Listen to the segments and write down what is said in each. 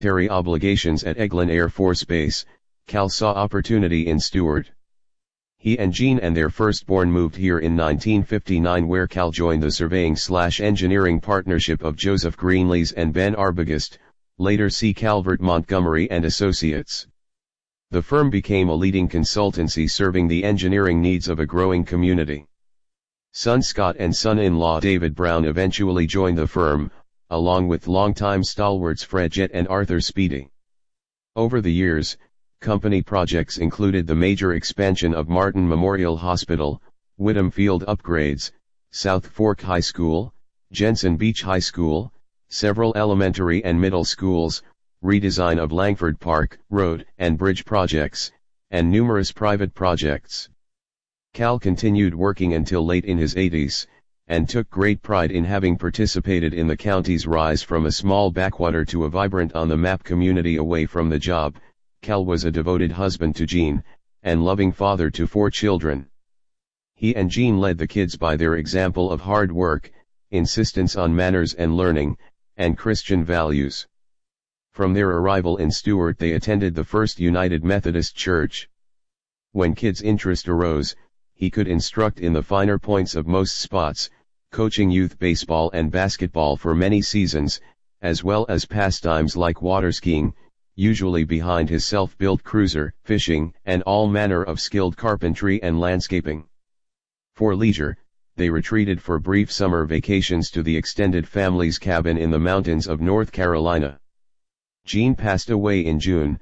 obligations at Eglin Air Force Base, Cal saw opportunity in Stuart. He and Jean and their firstborn moved here in 1959, where Cal joined the surveying/engineering partnership of Joseph Greenlees and Ben Arbogast, later C. Calvert Montgomery and Associates. The firm became a leading consultancy serving the engineering needs of a growing community. Son Scott and son-in-law David Brown eventually joined the firm, along with longtime stalwarts Fred Jett and Arthur Speedy. Over the years, company projects included the major expansion of Martin Memorial Hospital, Whittam Field upgrades, South Fork High School, Jensen Beach High School, several elementary and middle schools, redesign of Langford Park, road and bridge projects, and numerous private projects. Cal continued working until late in his 80s, and took great pride in having participated in the county's rise from a small backwater to a vibrant on-the-map community. Away from the job, Cal was a devoted husband to Jean, and loving father to 4 children. He and Jean led the kids by their example of hard work, insistence on manners and learning, and Christian values. From their arrival in Stuart, they attended the First United Methodist Church. When kids' interest arose, he could instruct in the finer points of most spots, coaching youth baseball and basketball for many seasons, as well as pastimes like water skiing, usually behind his self-built cruiser, fishing, and all manner of skilled carpentry and landscaping. For leisure, they retreated for brief summer vacations to the extended family's cabin in the mountains of North Carolina. Jean passed away in June,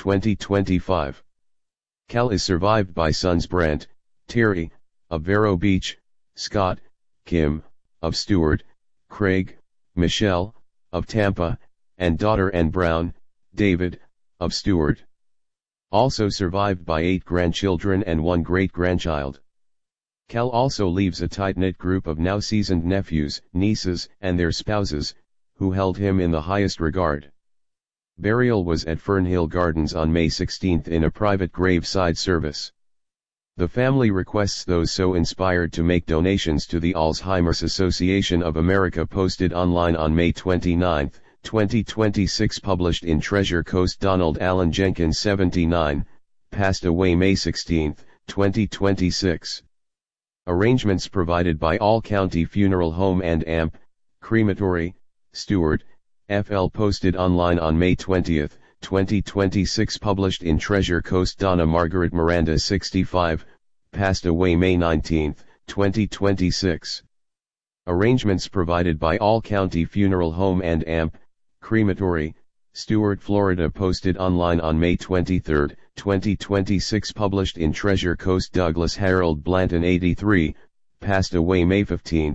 2025. Cal is survived by sons Brent, Terry, of Vero Beach, Scott, Kim, of Stuart, Craig, Michelle, of Tampa, and daughter Ann Brown, David, of Stuart. Also survived by 8 grandchildren and 1 great-grandchild. Cal also leaves a tight-knit group of now seasoned nephews, nieces, and their spouses, who held him in the highest regard. Burial was at Fernhill Gardens on May 16 in a private graveside service. The family requests those so inspired to make donations to the Alzheimer's Association of America. Posted online on May 29, 2026. Published in Treasure Coast. Donald Allen Jenkins, 79, passed away May 16, 2026. Arrangements provided by All County Funeral Home and AMP, Crematory, Stuart, FL. Posted online on May 20, 2026. Published in Treasure Coast. Donna Margaret Miranda, 65, passed away May 19, 2026. Arrangements provided by All County Funeral Home and AMP, Crematory, Stuart, Florida. Posted online on May 23, 2026. Published in Treasure Coast. Douglas Harold Blanton, 83, passed away May 15,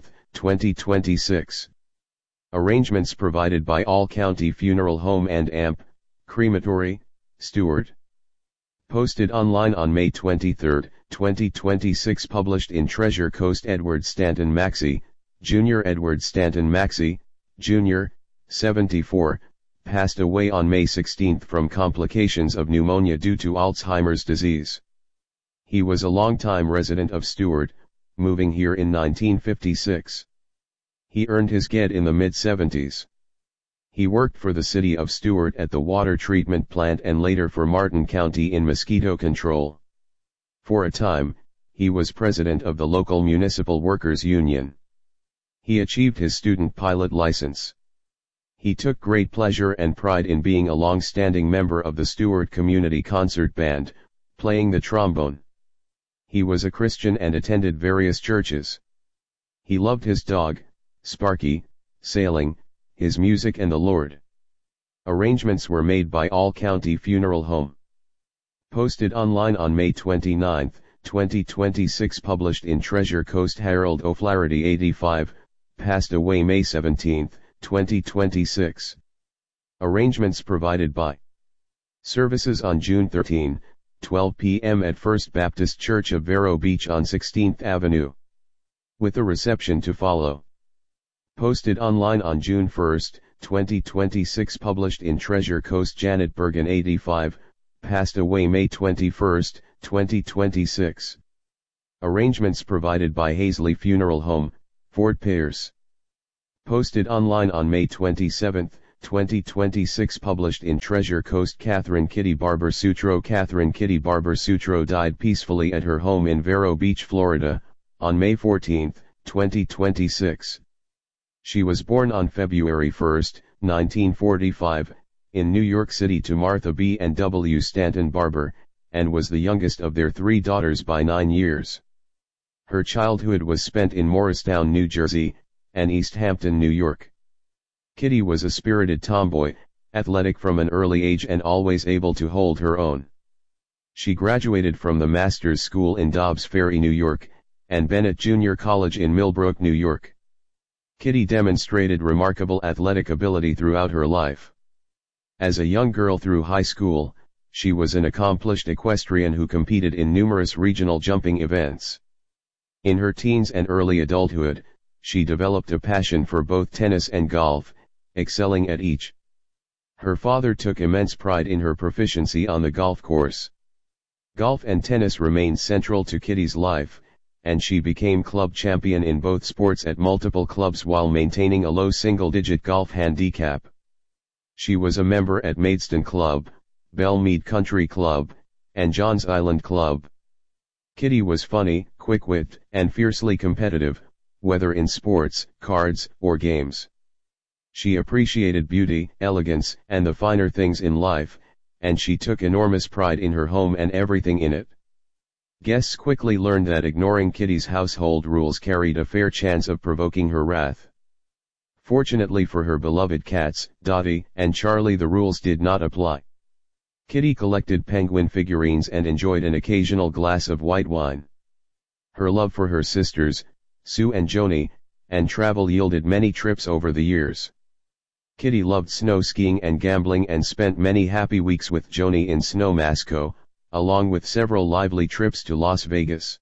2026. Arrangements provided by All County Funeral Home and AMP, Crematory, Stuart. Posted online on May 23, 2026. Published in Treasure Coast. Edward Stanton Maxey, Jr. Edward Stanton Maxey, Jr., 74, passed away on May 16 from complications of pneumonia due to Alzheimer's disease. He was a longtime resident of Stuart, moving here in 1956. He earned his GED in the mid-70s. He worked for the city of Stuart at the water treatment plant and later for Martin County in mosquito control. For a time, he was president of the local municipal workers union. He achieved his student pilot license. He took great pleasure and pride in being a long-standing member of the Stuart Community Concert Band, playing the trombone. He was a Christian and attended various churches. He loved his dog, Sparky, sailing, his music and the Lord. Arrangements were made by All County Funeral Home. Posted online on May 29, 2026. Published in Treasure Coast. Harold O'Flaherty, 85, passed away May 17, 2026. Arrangements provided by. Services on June 13, 12 p.m. at First Baptist Church of Vero Beach on 16th Avenue. With a reception to follow. Posted online on June 1, 2026. Published in Treasure Coast. Janet Bergen, 85, passed away May 21, 2026. Arrangements provided by Hazley Funeral Home, Fort Pierce. Posted online on May 27, 2026 published in Treasure Coast. Catherine Kitty Barber Sutro. Catherine Kitty Barber Sutro died peacefully at her home in Vero Beach, Florida, on May 14, 2026. She was born on February 1, 1945, in New York City to Martha B. and W. Stanton Barber, and was the youngest of their 3 daughters by 9 years. Her childhood was spent in Morristown, New Jersey, and East Hampton, New York. Kitty was a spirited tomboy, athletic from an early age and always able to hold her own. She graduated from the Masters School in Dobbs Ferry, New York, and Bennett Junior College in Millbrook, New York. Kitty demonstrated remarkable athletic ability throughout her life. As a young girl through high school, she was an accomplished equestrian who competed in numerous regional jumping events. In her teens and early adulthood, she developed a passion for both tennis and golf, excelling at each. Her father took immense pride in her proficiency on the golf course. Golf and tennis remained central to Kitty's life, and she became club champion in both sports at multiple clubs while maintaining a low single-digit golf handicap. She was a member at Maidstone Club, Belmead Country Club, and Johns Island Club. Kitty was funny, quick-witted, and fiercely competitive, whether in sports, cards, or games. She appreciated beauty, elegance, and the finer things in life, and she took enormous pride in her home and everything in it. Guests quickly learned that ignoring Kitty's household rules carried a fair chance of provoking her wrath. Fortunately for her beloved cats, Dottie and Charlie, the rules did not apply. Kitty collected penguin figurines and enjoyed an occasional glass of white wine. Her love for her sisters, Sue and Joni, and travel yielded many trips over the years. Kitty loved snow skiing and gambling and spent many happy weeks with Joni in Snowmasco, along with several lively trips to Las Vegas.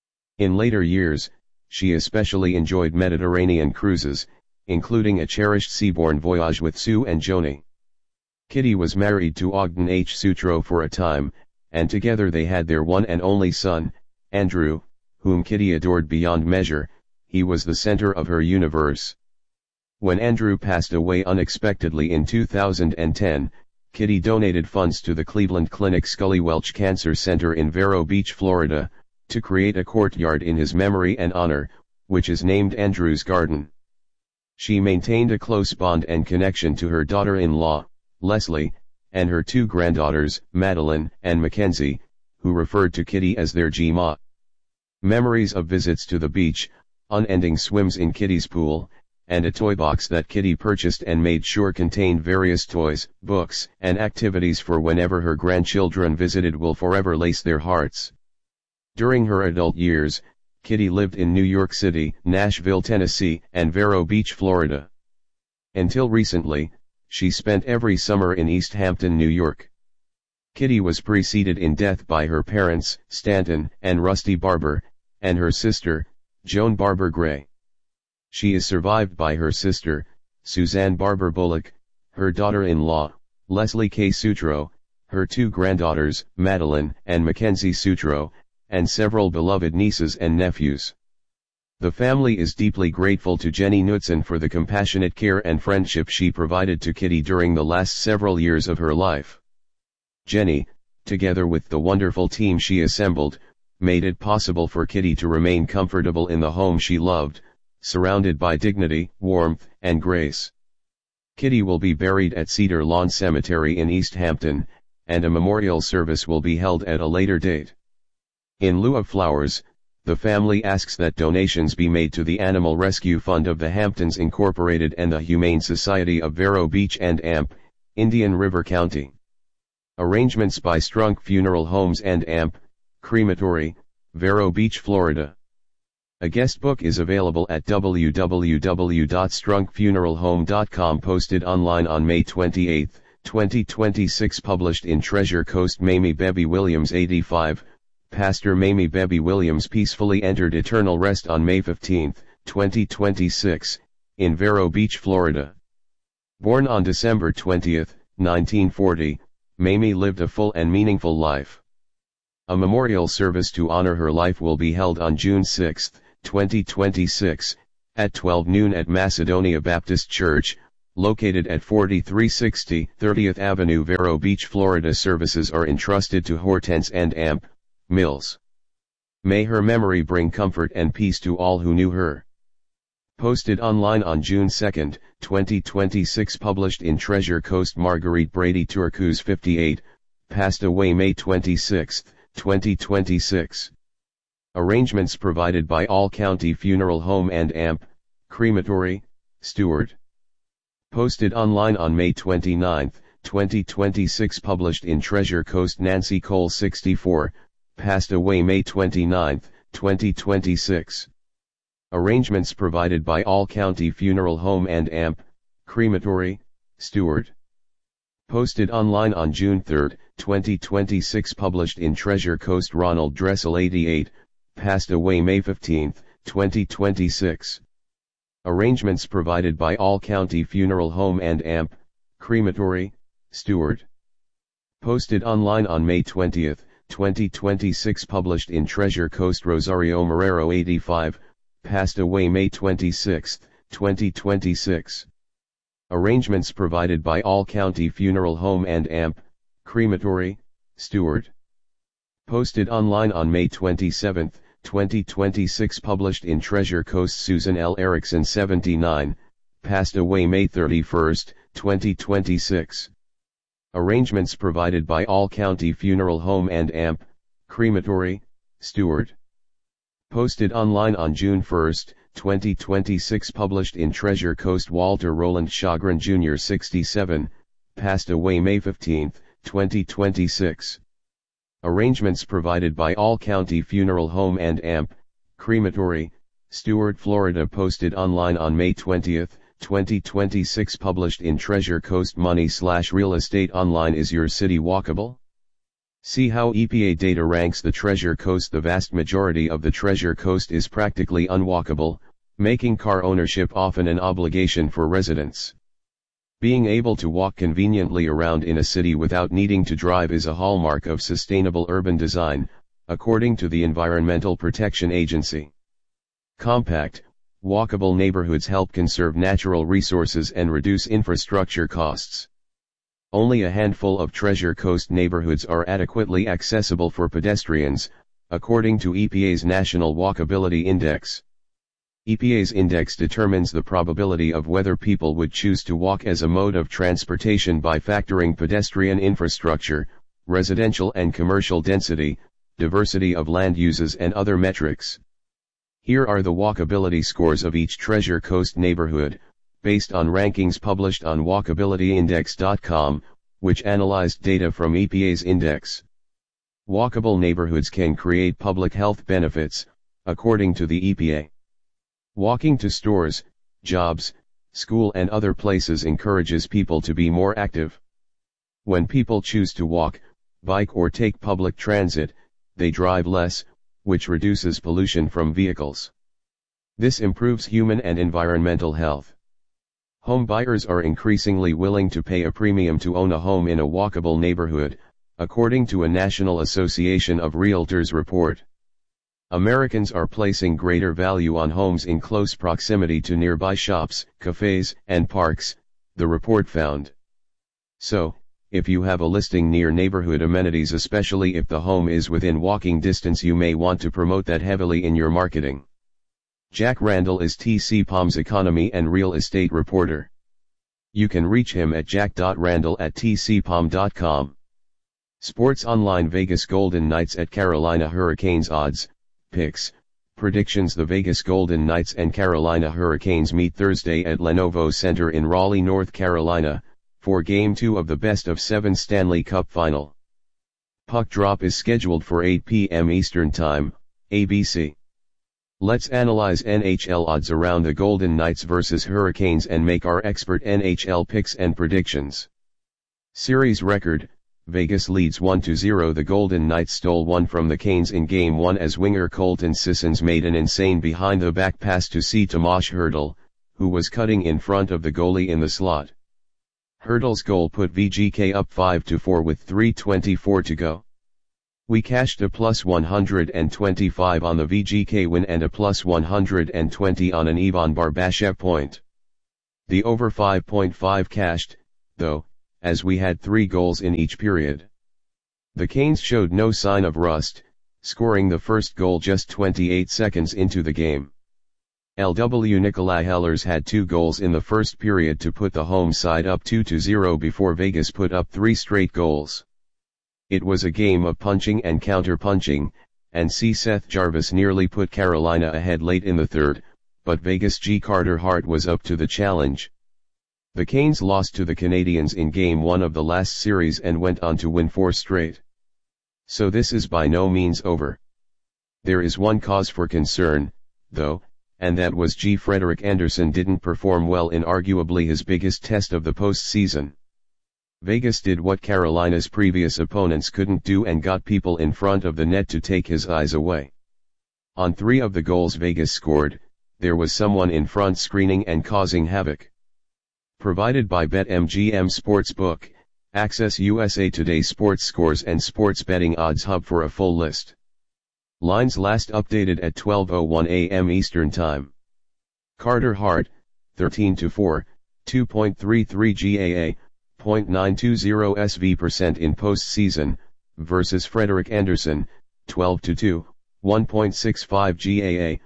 In later years, she especially enjoyed Mediterranean cruises, including a cherished seaborne voyage with Sue and Joni. Kitty was married to Ogden H. Sutro for a time, and together they had their one and only son, Andrew, whom Kitty adored beyond measure. He was the center of her universe. When Andrew passed away unexpectedly in 2010, Kitty donated funds to the Cleveland Clinic Scully Welch Cancer Center in Vero Beach, Florida, to create a courtyard in his memory and honor, which is named Andrew's Garden. She maintained a close bond and connection to her daughter-in-law, Leslie, and her 2 granddaughters, Madeline and Mackenzie, who referred to Kitty as their G-Ma. Memories of visits to the beach, unending swims in Kitty's pool, and a toy box that Kitty purchased and made sure contained various toys, books, and activities for whenever her grandchildren visited will forever lace their hearts. During her adult years, Kitty lived in New York City, Nashville, Tennessee, and Vero Beach, Florida. Until recently, she spent every summer in East Hampton, New York. Kitty was preceded in death by her parents, Stanton and Rusty Barber, and her sister, Joan Barber Gray. She is survived by her sister, Suzanne Barber Bullock, her daughter-in-law, Leslie K. Sutro, her 2 granddaughters, Madeline and Mackenzie Sutro, and several beloved nieces and nephews. The family is deeply grateful to Jenny Knudsen for the compassionate care and friendship she provided to Kitty during the last several years of her life. Jenny, together with the wonderful team she assembled, made it possible for Kitty to remain comfortable in the home she loved, surrounded by dignity, warmth, and grace. Kitty will be buried at Cedar Lawn Cemetery in East Hampton, and a memorial service will be held at a later date. In lieu of flowers, the family asks that donations be made to the Animal Rescue Fund of the Hamptons Incorporated and the Humane Society of Vero Beach and AMP, Indian River County. Arrangements by Strunk Funeral Homes and AMP, Crematory, Vero Beach, Florida. A guest book is available at www.strunkfuneralhome.com, posted online on May 28, 2026, published in Treasure Coast. Mamie Bebby Williams, 85, Pastor Mamie Bebby Williams peacefully entered eternal rest on May 15, 2026, in Vero Beach, Florida. Born on December 20, 1940, Mamie lived a full and meaningful life. A memorial service to honor her life will be held on June 6, 2026, at 12 noon at Macedonia Baptist Church, Located at 4360 30th Avenue, Vero Beach, Florida. Services are entrusted to Hortense and Amp Mills. May her memory bring comfort and peace to all who knew her. Posted online on June 2, 2026. Published in Treasure Coast. Marguerite Brady Turcos, 58, passed away May 26, 2026. Arrangements provided by All County Funeral Home and Amp Crematory, Stuart. Posted online on May 29, 2026. Published in Treasure Coast. Nancy Cole, 64, passed away May 29, 2026. Arrangements provided by All County Funeral Home and Amp Crematory, Stuart. Posted online on June 3, 2026. Published in Treasure Coast. Ronald Dressel, 88, passed away May 15, 2026. Arrangements provided by All County Funeral Home and Amp Crematory, Stuart. Posted online on May 20, 2026. Published in Treasure Coast. Rosario Marrero, 85, passed away May 26, 2026. Arrangements provided by All County Funeral Home and Amp Crematory, Stuart. Posted online on May 27, 2026. Published in Treasure Coast. Susan L. Erickson, 79, passed away May 31, 2026. Arrangements provided by All County Funeral Home and Amp Crematory, Stuart. Posted online on June 1, 2026. Published in Treasure Coast. Walter Roland Shagrin Jr., 67, passed away May 15, 2026. Arrangements provided by All County Funeral Home and Amp Crematory, Stuart, Florida. Posted online on May 20, 2026. Published in Treasure Coast. Money/real estate online. Is your city walkable? See how EPA data ranks the Treasure Coast. The vast majority of the Treasure Coast is practically unwalkable, making car ownership often an obligation for residents. Being able to walk conveniently around in a city without needing to drive is a hallmark of sustainable urban design, according to the Environmental Protection Agency. Compact, walkable neighborhoods help conserve natural resources and reduce infrastructure costs. Only a handful of Treasure Coast neighborhoods are adequately accessible for pedestrians, according to EPA's National Walkability Index. EPA's index determines the probability of whether people would choose to walk as a mode of transportation by factoring pedestrian infrastructure, residential and commercial density, diversity of land uses and other metrics. Here are the walkability scores of each Treasure Coast neighborhood, based on rankings published on walkabilityindex.com, which analyzed data from EPA's index. Walkable neighborhoods can create public health benefits, according to the EPA. Walking to stores, jobs, school and other places encourages people to be more active. When people choose to walk, bike or take public transit, they drive less, which reduces pollution from vehicles. This improves human and environmental health. Home buyers are increasingly willing to pay a premium to own a home in a walkable neighborhood, according to a National Association of Realtors report. Americans are placing greater value on homes in close proximity to nearby shops, cafes, and parks, the report found. So, if you have a listing near neighborhood amenities, especially if the home is within walking distance, you may want to promote that heavily in your marketing. Jack Randall is TCPOM's economy and real estate reporter. You can reach him at jack.randall@tcpom.com. Sports Online. Vegas Golden Knights at Carolina Hurricanes. Odds, picks, predictions. The Vegas Golden Knights and Carolina Hurricanes meet Thursday at Lenovo Center in Raleigh, North Carolina, for Game 2 of the best-of-7 Stanley Cup Final. Puck drop is scheduled for 8 p.m. Eastern Time, ABC. Let's analyze NHL odds around the Golden Knights vs Hurricanes and make our expert NHL picks and predictions. Series record, Vegas leads 1-0. The Golden Knights stole one from the Canes in Game 1 as winger Colton Sissons made an insane behind-the-back pass to Tomas Hertl, who was cutting in front of the goalie in the slot. Hertl's goal put VGK up 5-4 with 3:24 to go. We cashed a plus 125 on the VGK win and a plus 120 on an Ivan Barbashev point. The over 5.5 cashed, though, as we had 3 goals in each period. The Canes showed no sign of rust, scoring the first goal just 28 seconds into the game. LW Nikolai Hellers had 2 goals in the first period to put the home side up 2-0 before Vegas put up 3 straight goals. It was a game of punching and counter-punching, and Seth Jarvis nearly put Carolina ahead late in the third, but Vegas' Carter Hart was up to the challenge. The Canes lost to the Canadiens in Game 1 of the last series and went on to win 4 straight. So this is by no means over. There is one cause for concern, though, and that was Frederik Andersen didn't perform well in arguably his biggest test of the postseason. Vegas did what Carolina's previous opponents couldn't do and got people in front of the net to take his eyes away. On 3 of the goals Vegas scored, there was someone in front screening and causing havoc. Provided by BetMGM Sportsbook, access USA Today sports scores and sports betting odds hub for a full list. Lines last updated at 12:01 a.m. Eastern Time. Carter Hart, 13-4, 2.33 GAA, .920 SV% in postseason, versus Frederik Andersen, 12-2, 1.65 GAA,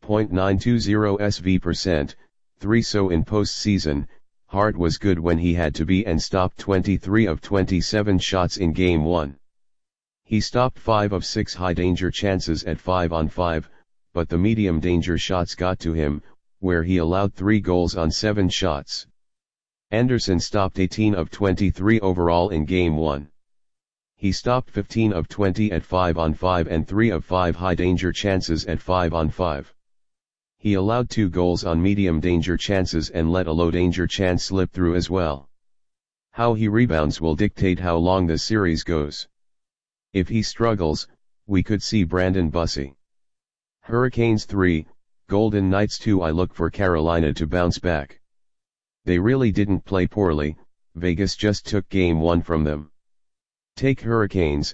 .920 SV%, 3 so in postseason. Hart was good when he had to be and stopped 23 of 27 shots in Game 1. He stopped 5 of 6 high-danger chances at 5-on-5, but the medium-danger shots got to him, where he allowed 3 goals on 7 shots. Andersen stopped 18 of 23 overall in Game 1. He stopped 15 of 20 at 5-on-5 and 3 of 5 high-danger chances at 5-on-5. He allowed 2 goals on medium-danger chances and let a low-danger chance slip through as well. How he rebounds will dictate how long the series goes. If he struggles, we could see Brandon Bussi. Hurricanes 3, Golden Knights 2. I look for Carolina to bounce back. They really didn't play poorly, Vegas just took Game 1 from them. Take Hurricanes,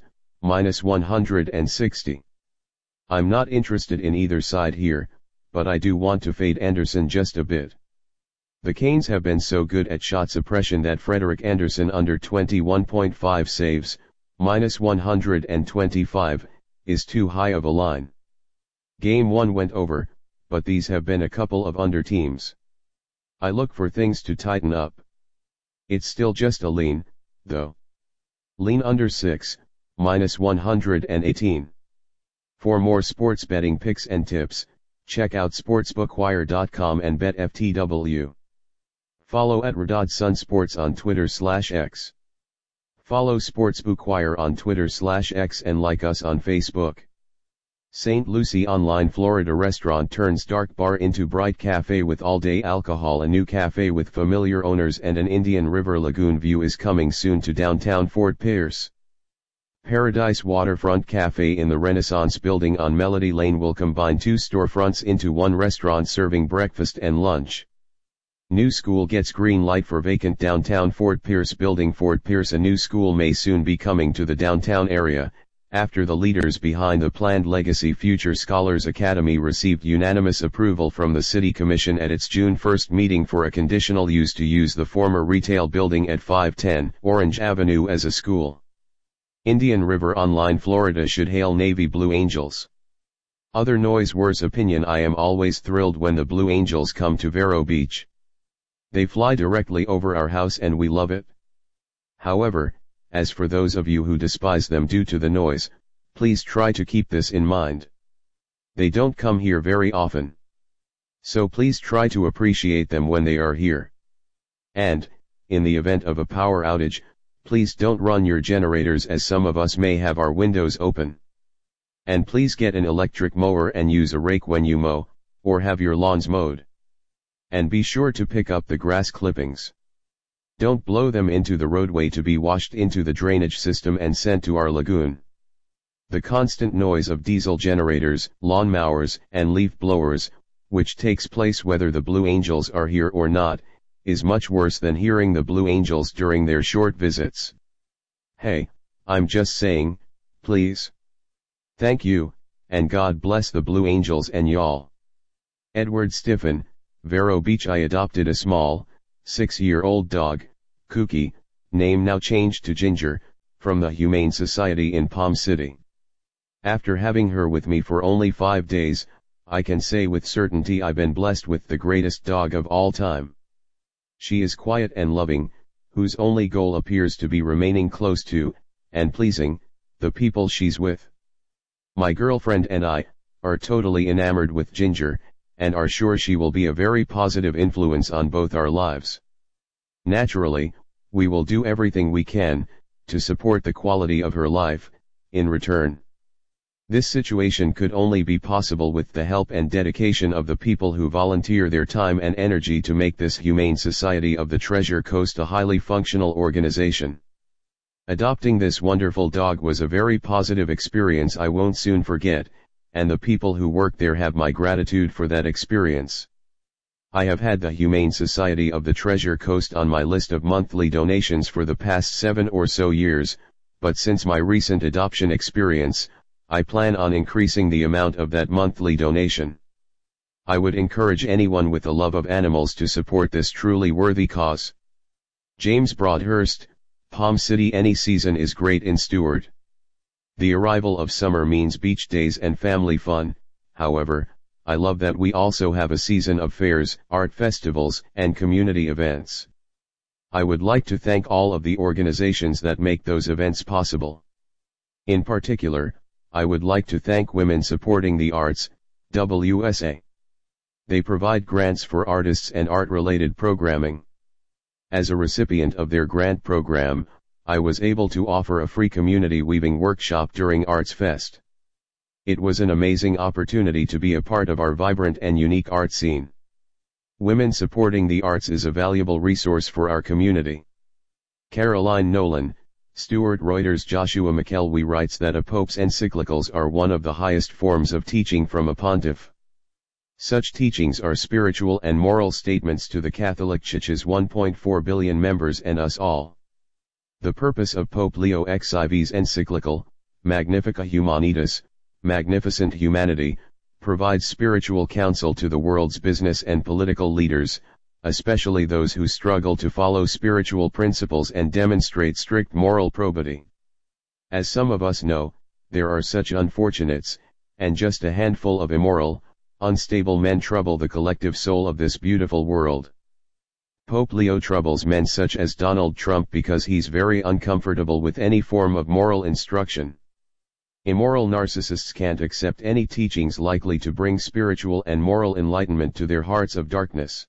-160. I'm not interested in either side here, but I do want to fade Andersen just a bit. The Canes have been so good at shot suppression that Frederik Andersen under 21.5 saves, -125, is too high of a line. Game 1 went over, but these have been a couple of under teams. I look for things to tighten up. It's still just a lean, though. Lean under 6, -118. For more sports betting picks and tips, check out sportsbookwire.com and BetFTW. Follow at @RadadSunSports on Twitter/X. Follow Sportsbookwire on Twitter/X and like us on Facebook. St. Lucie Online Florida restaurant turns dark bar into bright cafe with all-day alcohol. A new cafe with familiar owners and an Indian River lagoon view is coming soon to downtown Fort Pierce. Paradise Waterfront Cafe in the Renaissance Building on Melody Lane will combine 2 storefronts into one restaurant serving breakfast and lunch. New school gets green light for vacant downtown Fort Pierce building. Fort Pierce. A new school may soon be coming to the downtown area, after the leaders behind the planned Legacy Future Scholars Academy received unanimous approval from the City Commission at its June 1 meeting for a conditional use to use the former retail building at 510 Orange Avenue as a school. Indian River Online Florida should hail Navy Blue Angels. Other noise worse opinion. I am always thrilled when the Blue Angels come to Vero Beach. They fly directly over our house and we love it. However, as for those of you who despise them due to the noise, please try to keep this in mind. They don't come here very often. So please try to appreciate them when they are here. And, in the event of a power outage, please don't run your generators as some of us may have our windows open. And please get an electric mower and use a rake when you mow, or have your lawns mowed. And be sure to pick up the grass clippings. Don't blow them into the roadway to be washed into the drainage system and sent to our lagoon. The constant noise of diesel generators, lawn mowers, and leaf blowers, which takes place whether the Blue Angels are here or not, is much worse than hearing the Blue Angels during their short visits. Hey, I'm just saying, please. Thank you, and God bless the Blue Angels and y'all. Edward Stiffen, Vero Beach. I adopted a small, 6-year-old dog, Kooky, name now changed to Ginger, from the Humane Society in Palm City. After having her with me for only 5 days, I can say with certainty I've been blessed with the greatest dog of all time. She is quiet and loving, whose only goal appears to be remaining close to, and pleasing, the people she's with. My girlfriend and I are totally enamored with Ginger, and are sure she will be a very positive influence on both our lives. Naturally, we will do everything we can to support the quality of her life in return. This situation could only be possible with the help and dedication of the people who volunteer their time and energy to make this Humane Society of the Treasure Coast a highly functional organization. Adopting this wonderful dog was a very positive experience I won't soon forget, and the people who work there have my gratitude for that experience. I have had the Humane Society of the Treasure Coast on my list of monthly donations for the past 7 or so years, but since my recent adoption experience, I plan on increasing the amount of that monthly donation. I would encourage anyone with a love of animals to support this truly worthy cause. James Broadhurst, Palm City. Any season is great in Stuart. The arrival of summer means beach days and family fun. However, I love that we also have a season of fairs, art festivals, and community events. I would like to thank all of the organizations that make those events possible. In particular, I would like to thank Women Supporting the Arts, WSA. They provide grants for artists and art-related programming. As a recipient of their grant program, I was able to offer a free community weaving workshop during Arts Fest. It was an amazing opportunity to be a part of our vibrant and unique art scene. Women Supporting the Arts is a valuable resource for our community. Caroline Nolan, Stuart Reuters. Joshua McElwee writes that a pope's encyclicals are one of the highest forms of teaching from a pontiff. Such teachings are spiritual and moral statements to the Catholic Church's 1.4 billion members and us all. The purpose of Pope Leo XIV's encyclical, Magnificat Humanitas, Magnificent Humanity, provides spiritual counsel to the world's business and political leaders, especially those who struggle to follow spiritual principles and demonstrate strict moral probity. As some of us know, there are such unfortunates, and just a handful of immoral, unstable men trouble the collective soul of this beautiful world. Pope Leo troubles men such as Donald Trump because he's very uncomfortable with any form of moral instruction. Immoral narcissists can't accept any teachings likely to bring spiritual and moral enlightenment to their hearts of darkness.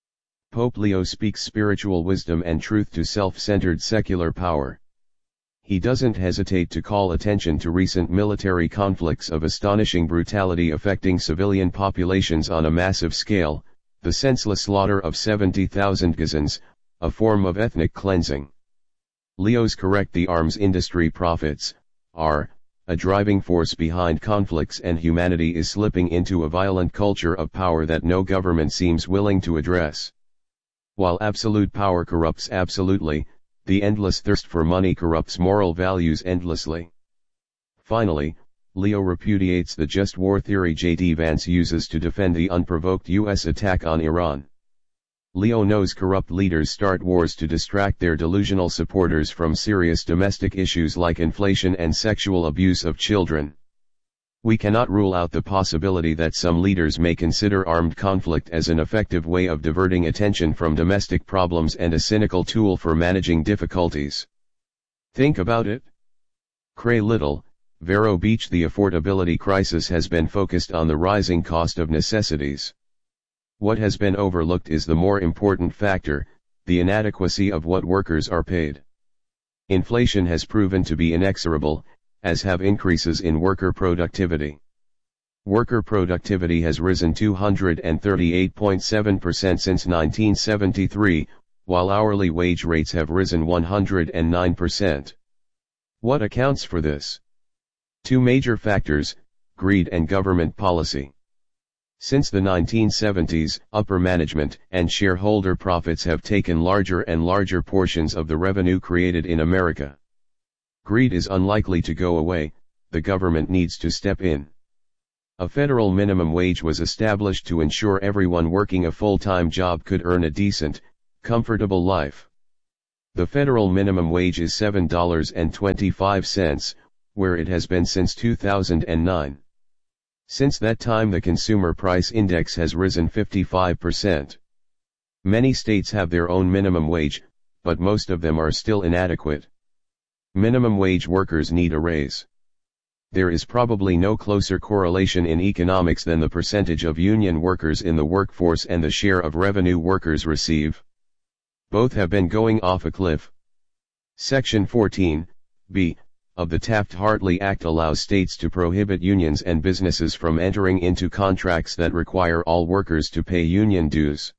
Pope Leo speaks spiritual wisdom and truth to self-centered secular power. He doesn't hesitate to call attention to recent military conflicts of astonishing brutality affecting civilian populations on a massive scale, the senseless slaughter of 70,000 Gazans, a form of ethnic cleansing. Leo's correct: the arms industry profits are a driving force behind conflicts, and humanity is slipping into a violent culture of power that no government seems willing to address. While absolute power corrupts absolutely, the endless thirst for money corrupts moral values endlessly. Finally, Leo repudiates the just war theory J.D. Vance uses to defend the unprovoked U.S. attack on Iran. Leo knows corrupt leaders start wars to distract their delusional supporters from serious domestic issues like inflation and sexual abuse of children. We cannot rule out the possibility that some leaders may consider armed conflict as an effective way of diverting attention from domestic problems and a cynical tool for managing difficulties. Think about it. Cray Little, Vero Beach. The affordability crisis has been focused on the rising cost of necessities. What has been overlooked is the more important factor, the inadequacy of what workers are paid. Inflation has proven to be inexorable, as have increases in worker productivity. Worker productivity has risen 238.7% since 1973, while hourly wage rates have risen 109%. What accounts for this? Two major factors: greed and government policy. Since the 1970s, upper management and shareholder profits have taken larger and larger portions of the revenue created in America. Greed is unlikely to go away, the government needs to step in. A federal minimum wage was established to ensure everyone working a full-time job could earn a decent, Comfortable life. The federal minimum wage is $7.25, where it has been since 2009. Since that time the consumer price index has risen 55%. Many states have their own minimum wage, but most of them are still inadequate. Minimum wage workers need a raise. There is probably no closer correlation in economics than the percentage of union workers in the workforce and the share of revenue workers receive. Both have been going off a cliff. Section 14(b) of the Taft-Hartley Act allows states to prohibit unions and businesses from entering into contracts that require all workers to pay union dues.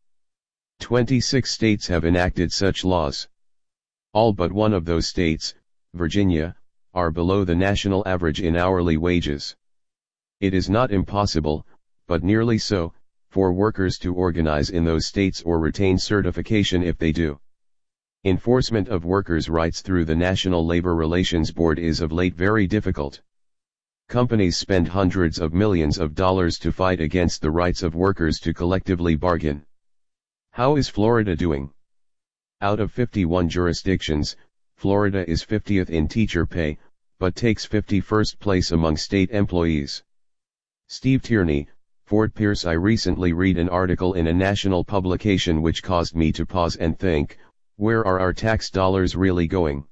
26 states have enacted such laws. All but one of those states, Virginia, are below the national average in hourly wages. It is not impossible, but nearly so, for workers to organize in those states or retain certification if they do. Enforcement of workers' rights through the National Labor Relations Board is of late very difficult. Companies spend hundreds of millions of dollars to fight against the rights of workers to collectively bargain. How is Florida doing? Out of 51 jurisdictions, Florida is 50th in teacher pay, but takes 51st place among state employees. Steve Tierney, Fort Pierce. I recently read an article in a national publication which caused me to pause and think, where are our tax dollars really going?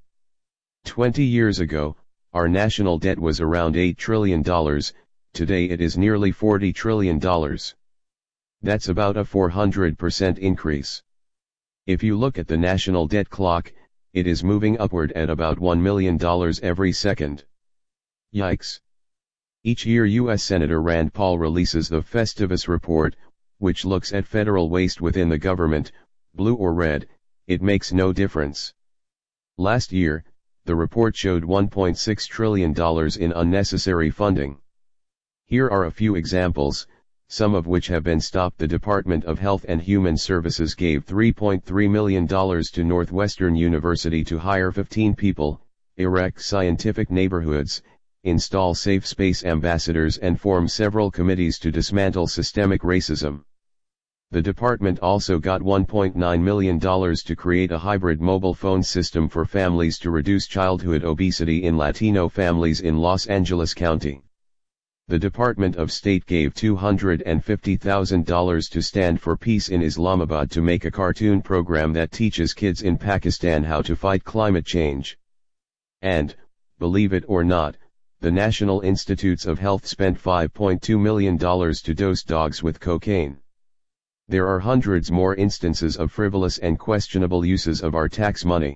20 years ago, our national debt was around $8 trillion, today it is nearly $40 trillion. That's about a 400% increase. If you look at the national debt clock, it is moving upward at about $1 million every second. Yikes. Each year U.S. Senator Rand Paul releases the Festivus Report, which looks at federal waste within the government, blue or red, it makes no difference. Last year, the report showed $1.6 trillion in unnecessary funding. Here are a few examples, some of which have been stopped. The Department of Health and Human Services gave $3.3 million to Northwestern University to hire 15 people, erect scientific neighborhoods, install safe space ambassadors and form several committees to dismantle systemic racism. The department also got $1.9 million to create a hybrid mobile phone system for families to reduce childhood obesity in Latino families in Los Angeles County. The Department of State gave $250,000 to Stand for Peace in Islamabad to make a cartoon program that teaches kids in Pakistan how to fight climate change. And, believe it or not, the National Institutes of Health spent $5.2 million to dose dogs with cocaine. There are hundreds more instances of frivolous and questionable uses of our tax money.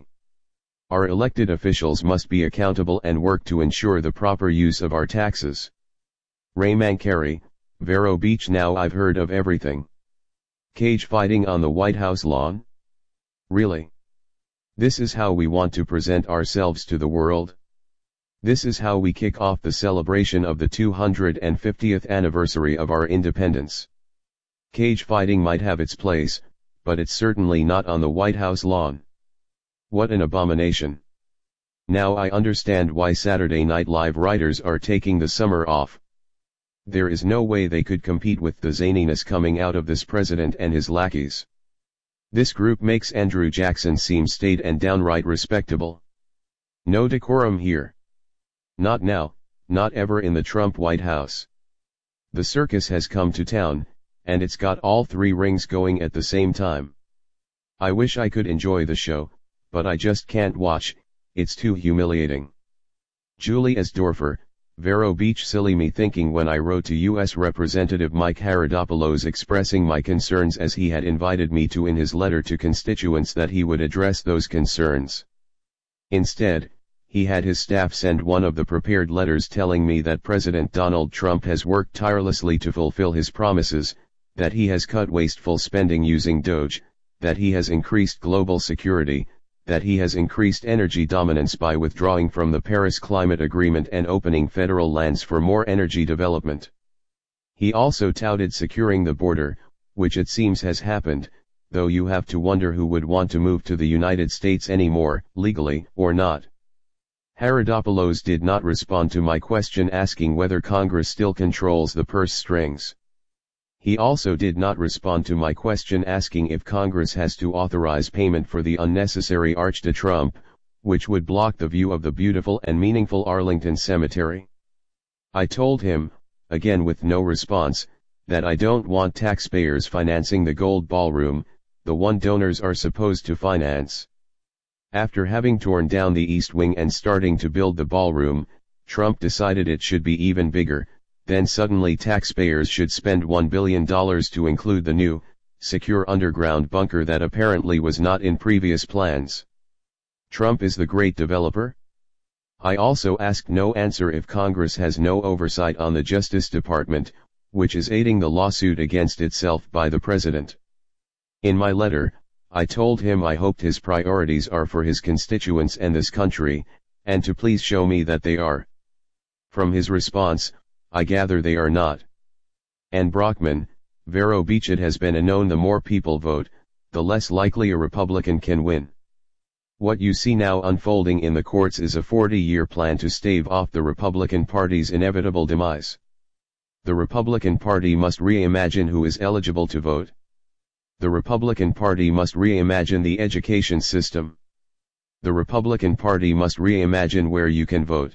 Our elected officials must be accountable and work to ensure the proper use of our taxes. Ray Mancari, Vero Beach. Now I've heard of everything. Cage fighting on the White House lawn? Really? This is how we want to present ourselves to the world? This is how we kick off the celebration of the 250th anniversary of our independence. Cage fighting might have its place, but it's certainly not on the White House lawn. What an abomination. Now I understand why Saturday Night Live writers are taking the summer off. There is no way they could compete with the zaniness coming out of this president and his lackeys. This group makes Andrew Jackson seem staid and downright respectable. No decorum here. Not now, not ever in the Trump White House. The circus has come to town, and it's got all three rings going at the same time. I wish I could enjoy the show, but I just can't watch, it's too humiliating. Julie S. Dorfer, Vero Beach. Silly me thinking when I wrote to U.S. Representative Mike Haridopoulos expressing my concerns as he had invited me to in his letter to constituents that he would address those concerns. Instead, he had his staff send one of the prepared letters telling me that President Donald Trump has worked tirelessly to fulfill his promises, that he has cut wasteful spending using DOGE, that he has increased global security, that he has increased energy dominance by withdrawing from the Paris Climate Agreement and opening federal lands for more energy development. He also touted securing the border, which it seems has happened, though you have to wonder who would want to move to the United States anymore, legally or not. Haridopoulos did not respond to my question asking whether Congress still controls the purse strings. He also did not respond to my question asking if Congress has to authorize payment for the unnecessary Arch de Trump, which would block the view of the beautiful and meaningful Arlington Cemetery. I told him, again with no response, that I don't want taxpayers financing the Gold Ballroom, the one donors are supposed to finance. After having torn down the East Wing and starting to build the ballroom, Trump decided it should be even bigger, then suddenly taxpayers should spend $1 billion to include the new, secure underground bunker that apparently was not in previous plans. Trump is the great developer? I also asked no answer if Congress has no oversight on the Justice Department, which is aiding the lawsuit against itself by the president. In my letter, I told him I hoped his priorities are for his constituents and this country, and to please show me that they are. From his response, I gather they are not. And Brockman, Vero Beach, it has been known the more people vote, the less likely a Republican can win. What you see now unfolding in the courts is a 40-year plan to stave off the Republican Party's inevitable demise. The Republican Party must reimagine who is eligible to vote. The Republican Party must reimagine the education system. The Republican Party must reimagine where you can vote.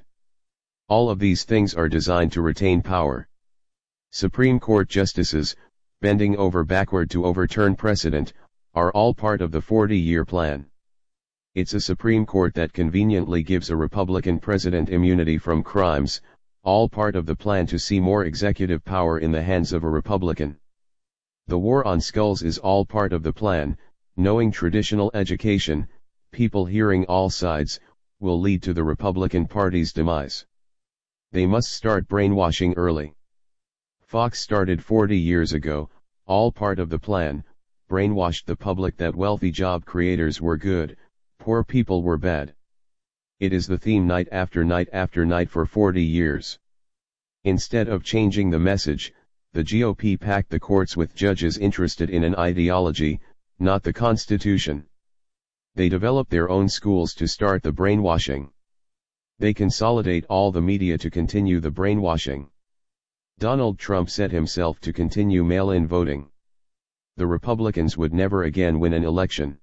All of these things are designed to retain power. Supreme Court justices, bending over backward to overturn precedent, are all part of the 40-year plan. It's a Supreme Court that conveniently gives a Republican president immunity from crimes, all part of the plan to see more executive power in the hands of a Republican. The war on skulls is all part of the plan. Knowing traditional education, people hearing all sides, will lead to the Republican Party's demise. They must start brainwashing early. Fox started 40 years ago, all part of the plan, brainwashed the public that wealthy job creators were good, poor people were bad. It is the theme night after night after night for 40 years. Instead of changing the message, the GOP packed the courts with judges interested in an ideology, not the Constitution. They develop their own schools to start the brainwashing. They consolidate all the media to continue the brainwashing. Donald Trump set himself to continue mail-in voting. The Republicans would never again win an election.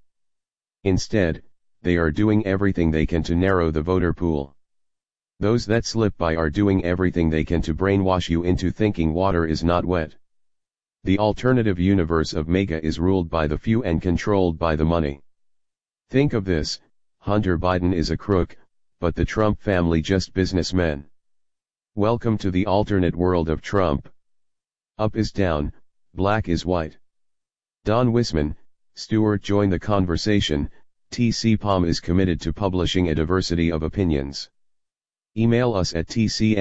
Instead, they are doing everything they can to narrow the voter pool. Those that slip by are doing everything they can to brainwash you into thinking water is not wet. The alternative universe of MAGA is ruled by the few and controlled by the money. Think of this: Hunter Biden is a crook, but the Trump family just businessmen. Welcome to the alternate world of Trump. Up is down, black is white. Don Wisman, Stewart join the conversation. TCPOM is committed to publishing a diversity of opinions. Email us at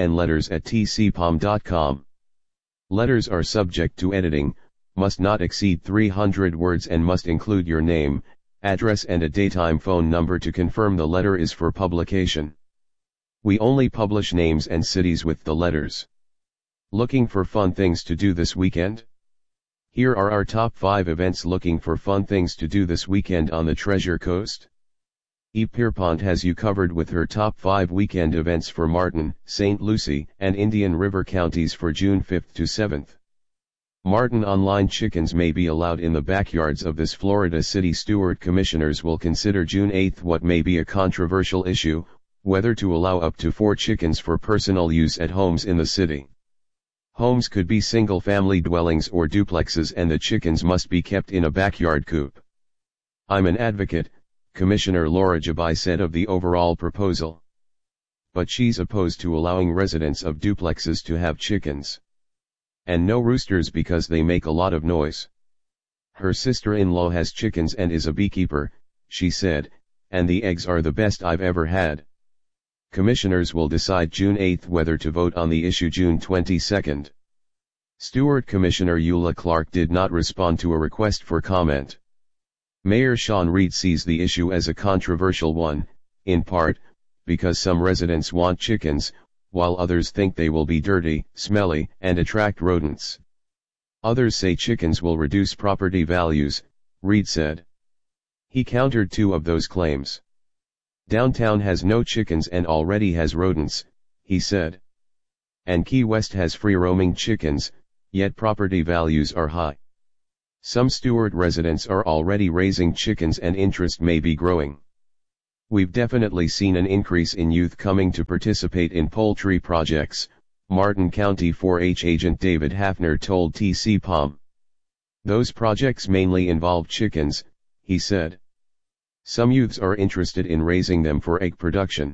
tcnletters@tcpom.com. Letters are subject to editing, must not exceed 300 words and must include your name, address and a daytime phone number to confirm the letter is for publication. We only publish names and cities with the letters. Looking for fun things to do this weekend? Here are our top 5 events looking for fun things to do this weekend on the Treasure Coast. Eve Pierpont has you covered with her top 5 weekend events for Martin, St. Lucie, and Indian River counties for June 5th to 7th. Martin online chickens may be allowed in the backyards of this Florida city. Stewart commissioners will consider June 8th what may be a controversial issue, whether to allow up to 4 chickens for personal use at homes in the city. Homes could be single-family dwellings or duplexes and the chickens must be kept in a backyard coop. I'm an advocate, Commissioner Laura Jabai said of the overall proposal. But she's opposed to allowing residents of duplexes to have chickens. And no roosters because they make a lot of noise. Her sister-in-law has chickens and is a beekeeper, she said, and the eggs are the best I've ever had. Commissioners will decide June 8th whether to vote on the issue June 22nd. Stewart Commissioner Eula Clark did not respond to a request for comment. Mayor Sean Reed sees the issue as a controversial one, in part, because some residents want chickens, while others think they will be dirty, smelly, and attract rodents. Others say chickens will reduce property values, Reed said. He countered 2 of those claims. Downtown has no chickens and already has rodents, he said. And Key West has free-roaming chickens, yet property values are high. Some Stuart residents are already raising chickens and interest may be growing. We've definitely seen an increase in youth coming to participate in poultry projects, Martin County 4-H agent David Hafner told TC-POM. Those projects mainly involve chickens, he said. Some youths are interested in raising them for egg production.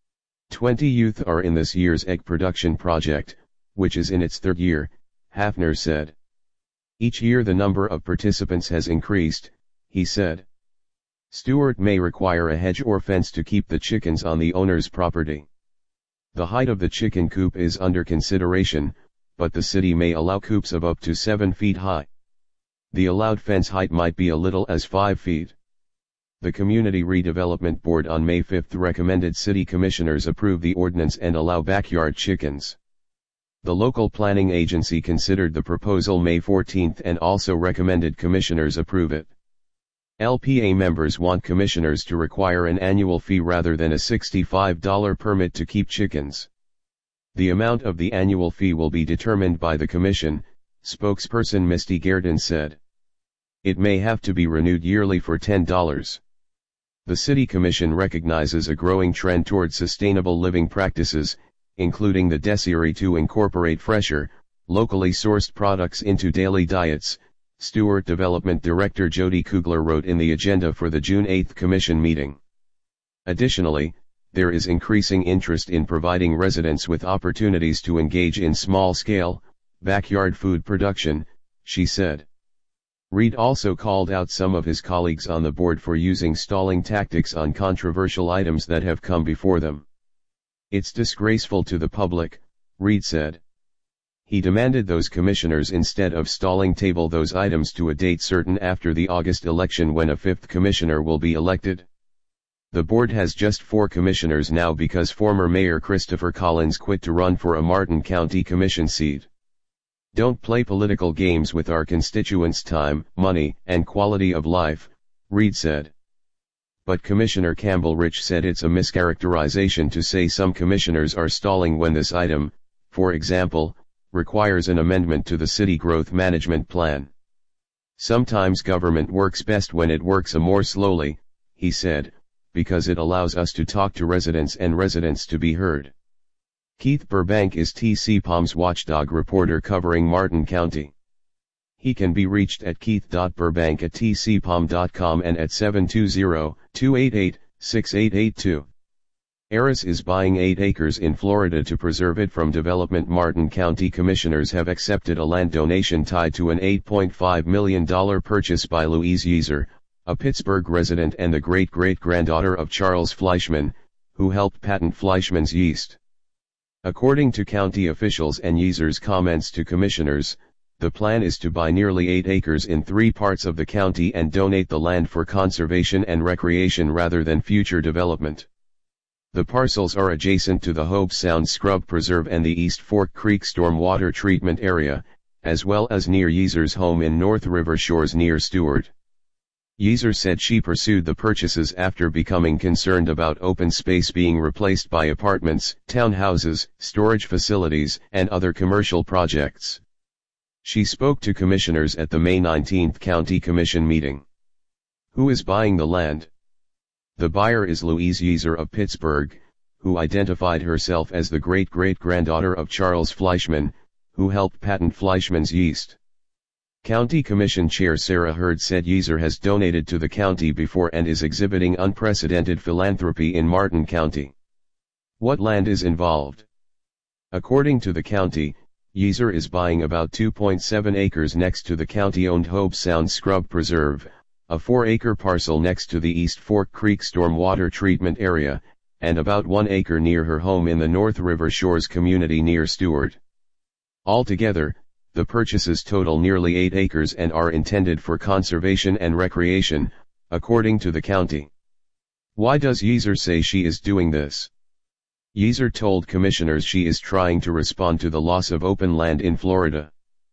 20 youth are in this year's egg production project, which is in its third year, Hafner said. Each year the number of participants has increased, he said. Stuart may require a hedge or fence to keep the chickens on the owner's property. The height of the chicken coop is under consideration, but the city may allow coops of up to 7 feet high. The allowed fence height might be as little as 5 feet. The Community Redevelopment Board on May 5 recommended city commissioners approve the ordinance and allow backyard chickens. The local planning agency considered the proposal May 14 and also recommended commissioners approve it. LPA members want commissioners to require an annual fee rather than a $65 permit to keep chickens. The amount of the annual fee will be determined by the commission, spokesperson Misty Guerdon said. It may have to be renewed yearly for $10. The City Commission recognizes a growing trend toward sustainable living practices, including the desire to incorporate fresher, locally sourced products into daily diets, Stuart Development Director Jody Kugler wrote in the agenda for the June 8 Commission meeting. Additionally, there is increasing interest in providing residents with opportunities to engage in small-scale, backyard food production, she said. Reed also called out some of his colleagues on the board for using stalling tactics on controversial items that have come before them. It's disgraceful to the public, Reed said. He demanded those commissioners instead of stalling table those items to a date certain after the August election when a fifth commissioner will be elected. The board has just 4 commissioners now because former Mayor Christopher Collins quit to run for a Martin County Commission seat. Don't play political games with our constituents' time, money, and quality of life, Reed said. But Commissioner Campbell Rich said it's a mischaracterization to say some commissioners are stalling when this item, for example, requires an amendment to the city growth management plan. Sometimes government works best when it works more slowly, he said, because it allows us to talk to residents and residents to be heard. Keith Burbank is TC-POM's watchdog reporter covering Martin County. He can be reached at keith.burbank@tcpom.com and at 720-288-6882. Aris is buying 8 acres in Florida to preserve it from development. Martin County commissioners have accepted a land donation tied to an $8.5 million purchase by Louise Yeaser, a Pittsburgh resident and the great-great-granddaughter of Charles Fleischman, who helped patent Fleischman's yeast. According to county officials and Yeaser's comments to commissioners, the plan is to buy nearly 8 acres in 3 parts of the county and donate the land for conservation and recreation rather than future development. The parcels are adjacent to the Hobe Sound Scrub Preserve and the East Fork Creek Stormwater Treatment Area, as well as near Yeaser's home in North River Shores near Stuart. Yeaser said she pursued the purchases after becoming concerned about open space being replaced by apartments, townhouses, storage facilities, and other commercial projects. She spoke to commissioners at the May 19 County Commission meeting. Who is buying the land? The buyer is Louise Yeaser of Pittsburgh, who identified herself as the great-great-granddaughter of Charles Fleischman, who helped patent Fleischman's yeast. County Commission Chair Sarah Hurd said Yeaser has donated to the county before and is exhibiting unprecedented philanthropy in Martin County. What land is involved? According to the county, Yeaser is buying about 2.7 acres next to the county-owned Hobe Sound Scrub Preserve, a 4-acre parcel next to the East Fork Creek Stormwater Treatment Area, and about 1 acre near her home in the North River Shores community near Stuart. Altogether, the purchases total nearly 8 acres and are intended for conservation and recreation, according to the county. Why does Yeaser say she is doing this? Yeaser told commissioners she is trying to respond to the loss of open land in Florida.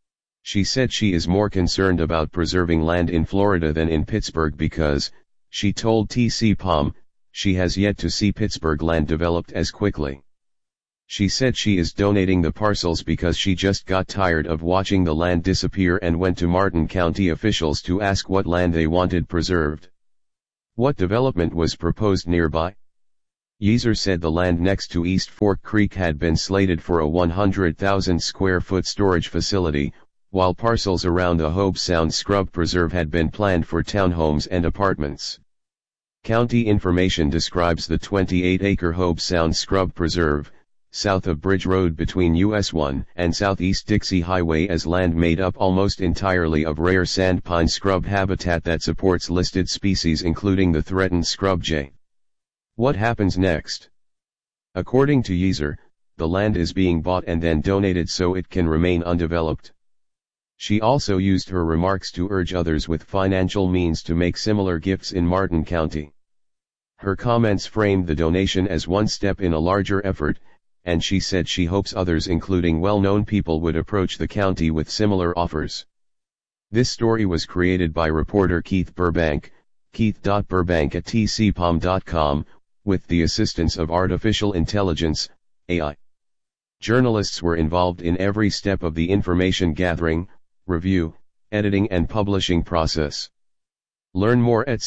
She said she is more concerned about preserving land in Florida than in Pittsburgh because, she told TC-POM, she has yet to see Pittsburgh land developed as quickly. She said she is donating the parcels because she just got tired of watching the land disappear and went to Martin County officials to ask what land they wanted preserved. What development was proposed nearby? Yeaser said the land next to East Fork Creek had been slated for a 100,000 square foot storage facility, while parcels around the Hobe Sound Scrub Preserve had been planned for townhomes and apartments. County information describes the 28-acre Hobe Sound Scrub Preserve, south of Bridge Road between US 1 and Southeast Dixie Highway, as land made up almost entirely of rare sandpine scrub habitat that supports listed species including the threatened scrub jay. What happens next? According to Yeaser, the land is being bought and then donated so it can remain undeveloped. She also used her remarks to urge others with financial means to make similar gifts in Martin County. Her comments framed the donation as one step in a larger effort, and she said she hopes others, including well-known people, would approach the county with similar offers. This story was created by reporter Keith Burbank, keith.burbank@tcpom.com, with the assistance of artificial intelligence, AI. Journalists were involved in every step of the information gathering, review, editing and publishing process. Learn more at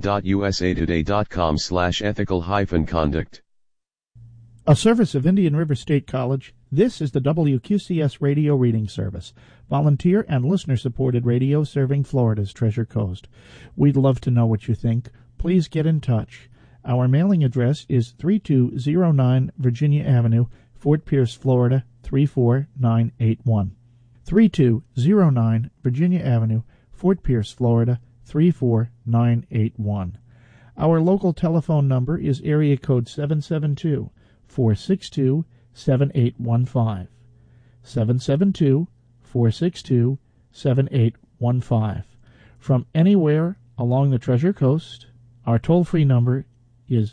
cm.usatoday.com/ethical-conduct. A service of Indian River State College, this is the WQCS Radio Reading Service, volunteer and listener-supported radio serving Florida's Treasure Coast. We'd love to know what you think. Please get in touch. Our mailing address is 3209 Virginia Avenue, Fort Pierce, Florida, 34981. 3209 Virginia Avenue, Fort Pierce, Florida, 34981. Our local telephone number is area code 772-462-7815. 772-462-7815. From anywhere along the Treasure Coast, our toll-free number is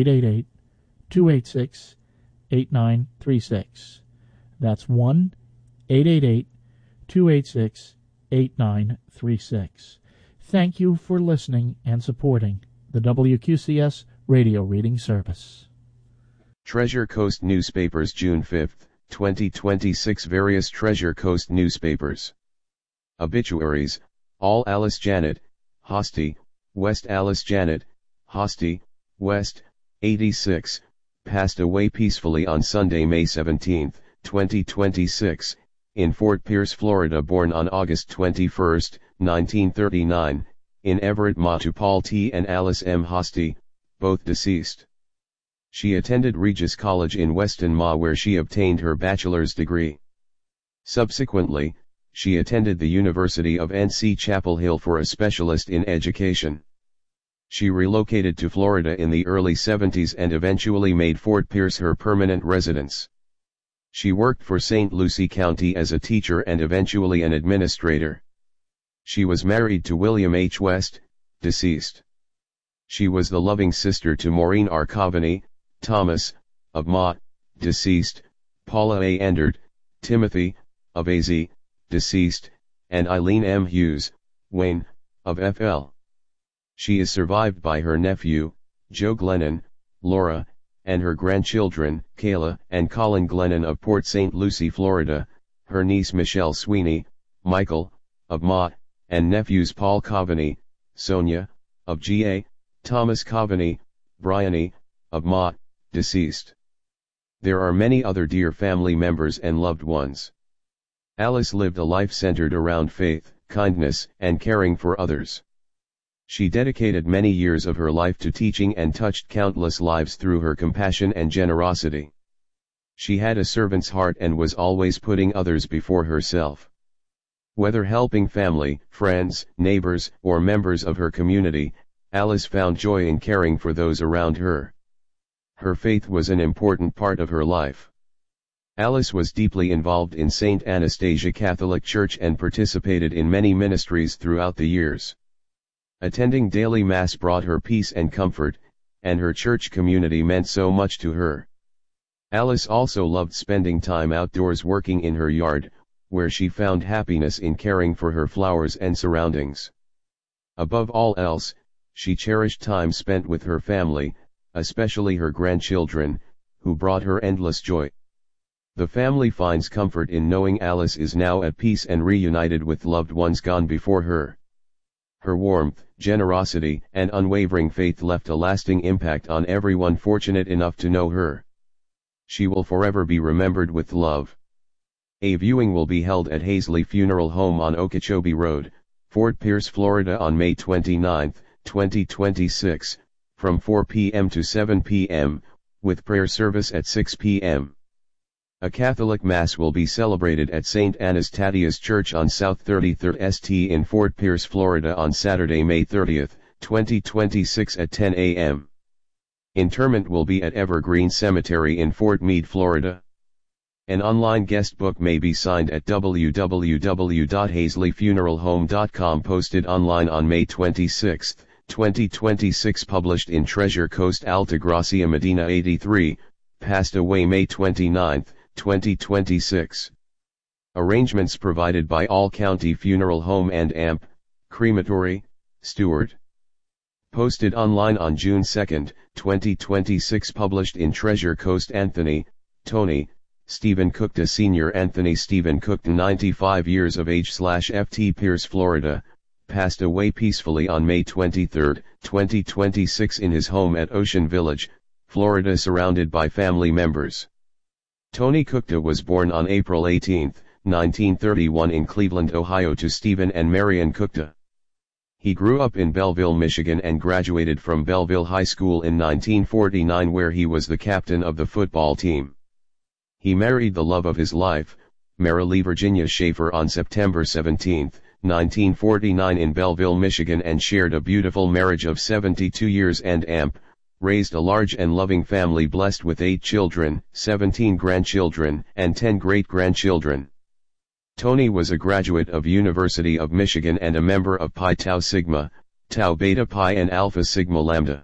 888-286-8936. That's 1-888-286-8936. Thank you for listening and supporting the WQCS Radio Reading Service. Treasure Coast Newspapers, June 5, 2026. Various Treasure Coast newspapers. Obituaries: All Alice Janet, Hosty, West. Alice Janet, Hosty, West, 86, passed away peacefully on Sunday, May 17, 2026, in Fort Pierce, Florida. Born on August 21, 1939, in Everett, Ma, to Paul T. and Alice M. Hosty, both deceased. She attended Regis College in Weston, Ma, where she obtained her bachelor's degree. Subsequently, she attended the University of NC Chapel Hill for a specialist in education. She relocated to Florida in the early 70s and eventually made Fort Pierce her permanent residence. She worked for St. Lucie County as a teacher and eventually an administrator. She was married to William H. West, deceased. She was the loving sister to Maureen R. Coveney, Thomas, of Ma, deceased, Paula A. Endert, Timothy, of AZ, deceased, and Eileen M. Hughes, Wayne, of FL. She is survived by her nephew, Joe Glennon, Laura, and her grandchildren, Kayla and Colin Glennon of Port St. Lucie, Florida, her niece Michelle Sweeney, Michael, of Ma, and nephews Paul Coveney, Sonia, of GA, Thomas Coveney, Bryony, of Ma, deceased. There are many other dear family members and loved ones. Alice lived a life centered around faith, kindness, and caring for others. She dedicated many years of her life to teaching and touched countless lives through her compassion and generosity. She had a servant's heart and was always putting others before herself. Whether helping family, friends, neighbors, or members of her community, Alice found joy in caring for those around her. Her faith was an important part of her life. Alice was deeply involved in St. Anastasia Catholic Church and participated in many ministries throughout the years. Attending daily Mass brought her peace and comfort, and her church community meant so much to her. Alice also loved spending time outdoors working in her yard, where she found happiness in caring for her flowers and surroundings. Above all else, she cherished time spent with her family, especially her grandchildren, who brought her endless joy. The family finds comfort in knowing Alice is now at peace and reunited with loved ones gone before her. Her warmth, generosity, and unwavering faith left a lasting impact on everyone fortunate enough to know her. She will forever be remembered with love. A viewing will be held at Hazley Funeral Home on Okeechobee Road, Fort Pierce, Florida on May 29, 2026, from 4 p.m. to 7 p.m., with prayer service at 6 p.m. A Catholic Mass will be celebrated at St. Anna's Thaddeus Church on South 33rd St. in Fort Pierce, Florida on Saturday, May 30, 2026 at 10 a.m. Interment will be at Evergreen Cemetery in Fort Meade, Florida. An online guest book may be signed at www.hazleyfuneralhome.com, posted online on May 26, 2026, published in Treasure Coast, Altagracia, Medina 83, passed away May 29, 2026. Arrangements provided by All County Funeral Home and AMP, Crematory, Stuart. Posted online on June 2, 2026, published in Treasure Coast. Anthony, Tony, Stephen Cookta Sr. Anthony Stephen Cookta, 95 years of age, /FT Pierce, Florida, passed away peacefully on May 23, 2026 in his home at Ocean Village, Florida, surrounded by family members. Tony Cookta was born on April 18, 1931 in Cleveland, Ohio, to Stephen and Marian Cookta. He grew up in Belleville, Michigan and graduated from Belleville High School in 1949, where he was the captain of the football team. He married the love of his life, Marilee Virginia Schaefer, on September 17, 1949 in Belleville, Michigan, and shared a beautiful marriage of 72 years and AMP, raised a large and loving family blessed with 8 children, 17 grandchildren, and 10 great-grandchildren. Tony was a graduate of University of Michigan and a member of Pi Tau Sigma, Tau Beta Pi and Alpha Sigma Lambda.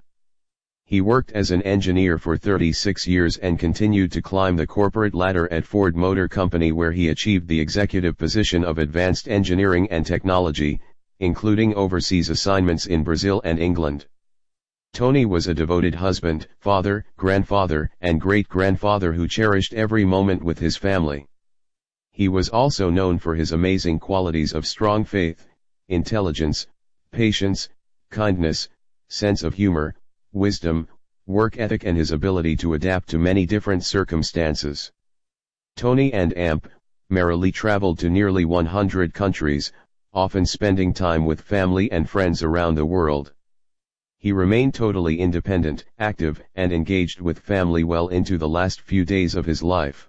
He worked as an engineer for 36 years and continued to climb the corporate ladder at Ford Motor Company, where he achieved the executive position of Advanced Engineering and Technology, including overseas assignments in Brazil and England. Tony was a devoted husband, father, grandfather, and great-grandfather who cherished every moment with his family. He was also known for his amazing qualities of strong faith, intelligence, patience, kindness, sense of humor, wisdom, work ethic, and his ability to adapt to many different circumstances. Tony and AMP, Marilee, traveled to nearly 100 countries, often spending time with family and friends around the world. He remained totally independent, active, and engaged with family well into the last few days of his life.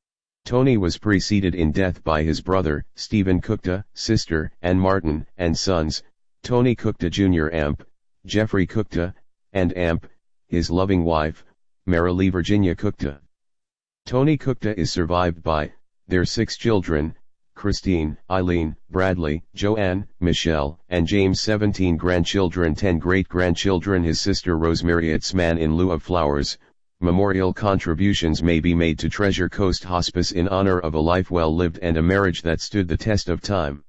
Tony was preceded in death by his brother, Stephen Cookta, sister, Ann Martin, and sons, Tony Cookta Jr. AMP, Jeffrey Cookta, and AMP, his loving wife, Marilee Virginia Cookta. Tony Cookta is survived by their 6 children, Christine, Eileen, Bradley, Joanne, Michelle, and James, 17 grandchildren, 10 great-grandchildren, his sister Rosemary. Etzman. In lieu of flowers, memorial contributions may be made to Treasure Coast Hospice in honor of a life well lived and a marriage that stood the test of time.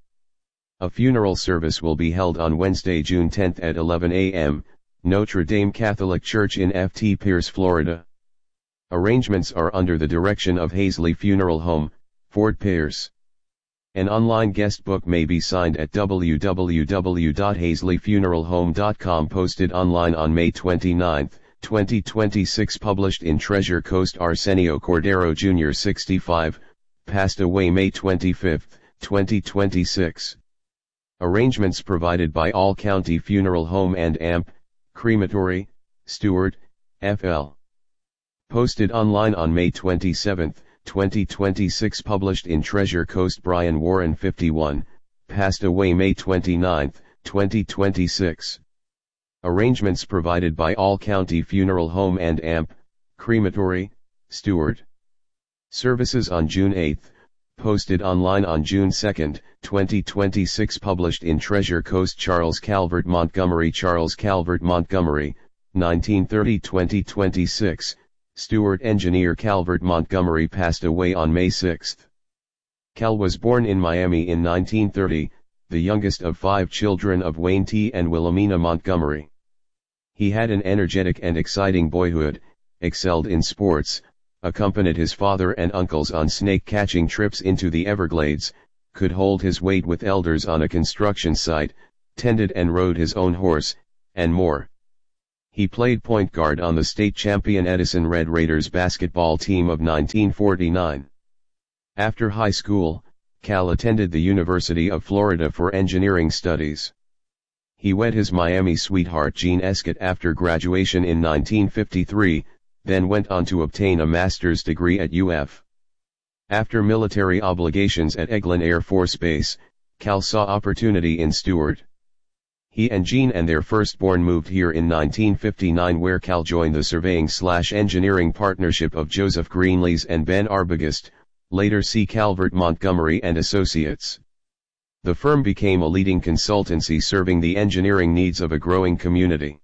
A funeral service will be held on Wednesday, June 10 at 11 a.m., Notre Dame Catholic Church in FT Pierce, Florida. Arrangements are under the direction of Hazley Funeral Home, Fort Pierce. An online guest book may be signed at www.hazleyfuneralhome.com, posted online on May 29, 2026, published in Treasure Coast. Arsenio Cordero Jr. 65, passed away May 25, 2026. Arrangements provided by All County Funeral Home and AMP, Crematory, Stuart, FL. Posted online on May 27, 2026, published in Treasure Coast. Brian Warren 51, passed away May 29, 2026. Arrangements provided by All County Funeral Home and AMP, Crematory, Stuart. Services on June 8, posted online on June 2, 2026, published in Treasure Coast. Charles Calvert Montgomery 1930-2026, Stuart engineer Calvert Montgomery passed away on May 6. Cal was born in Miami in 1930, the youngest of 5 children of Wayne T. and Wilhelmina Montgomery. He had an energetic and exciting boyhood, excelled in sports, accompanied his father and uncles on snake-catching trips into the Everglades, could hold his weight with elders on a construction site, tended and rode his own horse, and more. He played point guard on the state champion Edison Red Raiders basketball team of 1949. After high school, Cal attended the University of Florida for engineering studies. He wed his Miami sweetheart Jean Escott after graduation in 1953, then went on to obtain a master's degree at UF. After military obligations at Eglin Air Force Base, Cal saw opportunity in Stuart. He and Jean and their firstborn moved here in 1959, where Cal joined the surveying/engineering partnership of Joseph Greenlees and Ben Arbogast, later C. Calvert Montgomery and Associates. The firm became a leading consultancy serving the engineering needs of a growing community.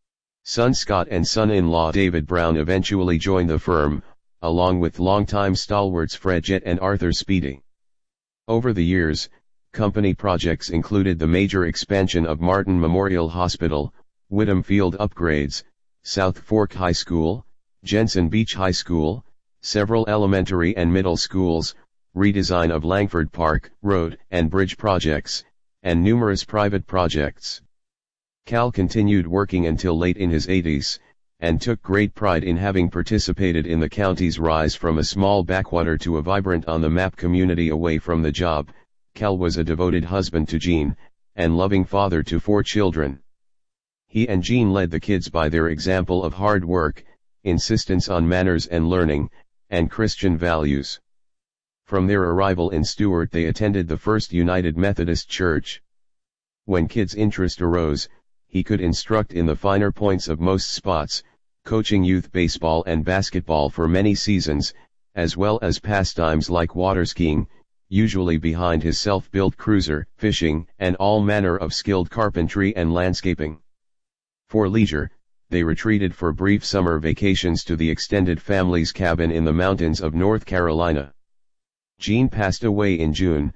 Son Scott and son-in-law David Brown eventually joined the firm, along with longtime stalwarts Fred Jett and Arthur Speedy. Over the years, company projects included the major expansion of Martin Memorial Hospital, Whittam Field upgrades, South Fork High School, Jensen Beach High School, several elementary and middle schools, redesign of Langford Park, road and bridge projects, and numerous private projects. Cal continued working until late in his 80s, and took great pride in having participated in the county's rise from a small backwater to a vibrant on-the-map community. Away from the job, Cal was a devoted husband to Jean, and loving father to 4 children. He and Jean led the kids by their example of hard work, insistence on manners and learning, and Christian values. From their arrival in Stuart, they attended the First United Methodist Church. When kids' interest arose, he could instruct in the finer points of most spots, coaching youth baseball and basketball for many seasons, as well as pastimes like water skiing, usually behind his self-built cruiser, fishing, and all manner of skilled carpentry and landscaping. For leisure, they retreated for brief summer vacations to the extended family's cabin in the mountains of North Carolina. Jean passed away in June,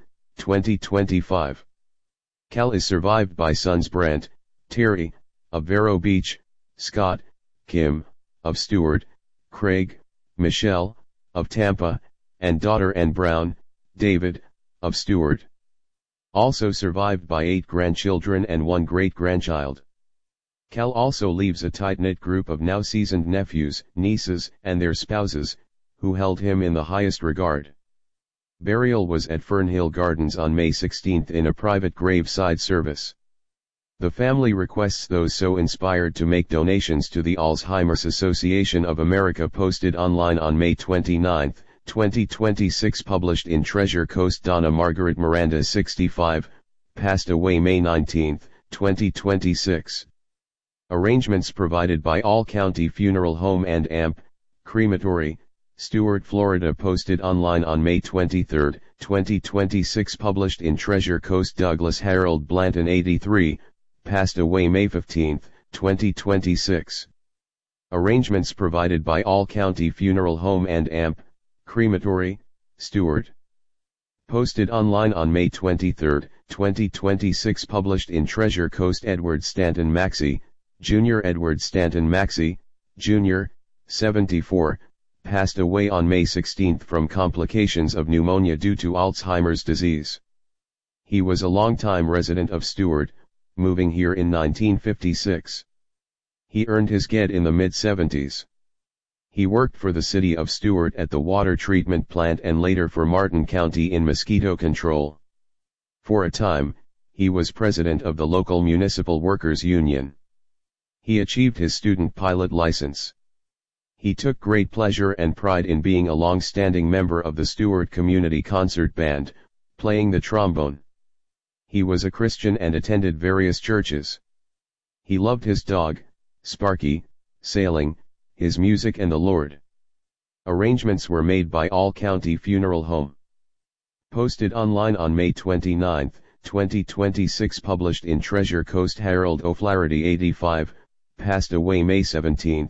2025. Cal is survived by sons Brent, Terry, of Vero Beach, Scott, Kim, of Stuart, Craig, Michelle, of Tampa, and daughter Ann Brown, David, of Stuart. Also survived by 8 grandchildren and 1 great-grandchild. Cal also leaves a tight-knit group of now seasoned nephews, nieces, and their spouses, who held him in the highest regard. Burial was at Fernhill Gardens on May 16 in a private graveside service. The family requests those so inspired to make donations to the Alzheimer's Association of America. Posted online on May 29, 2026. Published in Treasure Coast. Donna Margaret Miranda, 65, passed away May 19, 2026. Arrangements provided by All County Funeral Home and AMP, Crematory, Stuart, Florida. Posted online on May 23, 2026. Published in Treasure Coast. Douglas Harold Blanton, 83, passed away May 15, 2026. Arrangements provided by All County Funeral Home and AMP, Crematory, Stuart. Posted online on May 23, 2026. Published in Treasure Coast. Edward Stanton Maxey, Jr. Edward Stanton Maxey, Jr., 74, passed away on May 16 from complications of pneumonia due to Alzheimer's disease. He was a longtime resident of Stuart, moving here in 1956. He earned his GED in the mid-70s. He worked for the city of Stuart at the water treatment plant and later for Martin County in mosquito control. For a time, he was president of the local municipal workers' union. He achieved his student pilot license. He took great pleasure and pride in being a long-standing member of the Stuart Community Concert Band, playing the trombone. He was a Christian and attended various churches. He loved his dog, Sparky, sailing, his music and the Lord. Arrangements were made by All County Funeral Home. Posted online on May 29, 2026. Published in Treasure Coast. Harold O'Flaherty, 85, passed away May 17,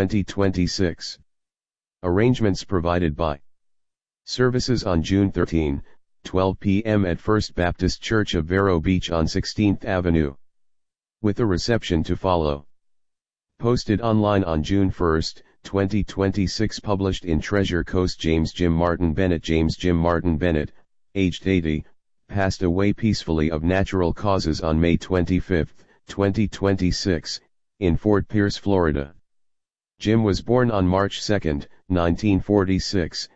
2026. Arrangements provided by services on June 13, 12 p.m. at First Baptist Church of Vero Beach on 16th Avenue. With a reception to follow. Posted online on June 1, 2026 published in Treasure Coast. James Jim Martin Bennett. James Jim Martin Bennett, aged 80, passed away peacefully of natural causes on May 25, 2026, in Fort Pierce, Florida. Jim was born on March 2, 1946,